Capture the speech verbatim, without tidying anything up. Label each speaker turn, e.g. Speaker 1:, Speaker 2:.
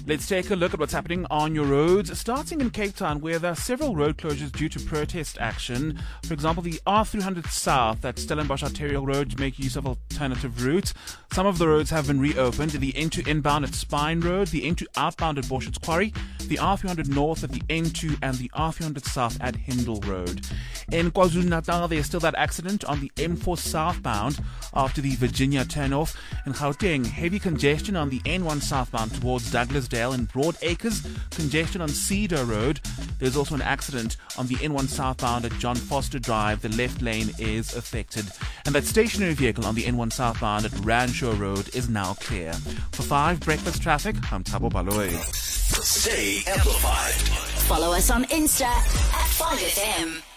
Speaker 1: Let's take a look at what's happening on your roads, starting in Cape Town, where there are several road closures due to protest action. For example, the R three hundred South at Stellenbosch Arterial Road to make use of alternative routes. Some of the roads have been reopened. The N two inbound at Spine Road, the N two outbound at Boshett's Quarry, the R three hundred North at the N two, and the R three hundred South at Hindle Road. In KwaZulu-Natal, there's still that accident on the M four southbound after the Virginia turnoff. In Gauteng, heavy congestion on the N one southbound towards Douglasdale and Broad Acres, congestion on Cedar Road. There's also an accident on the N one southbound at John Foster Drive. The left lane is affected. And that stationary vehicle on the N one southbound at Ranshaw Road is now clear. For five Breakfast Traffic, I'm Thabo Baloyi.
Speaker 2: Stay amplified.
Speaker 3: Follow us on Insta at five F M.